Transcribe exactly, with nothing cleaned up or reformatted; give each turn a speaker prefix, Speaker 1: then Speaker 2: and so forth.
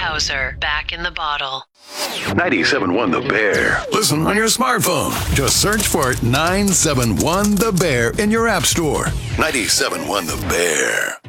Speaker 1: Hauser, back in the bottle.
Speaker 2: ninety-seven point one The Bear. Listen on your smartphone. Just search for nine seven one The Bear in your app store. ninety-seven point one The Bear.